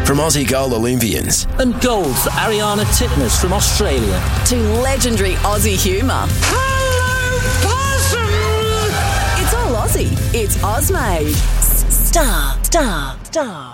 from Aussie goal Olympians. And gold for Ariana Titmus from Australia. To legendary Aussie humour. Hello, possum! It's all Aussie. It's Ozmade. Star.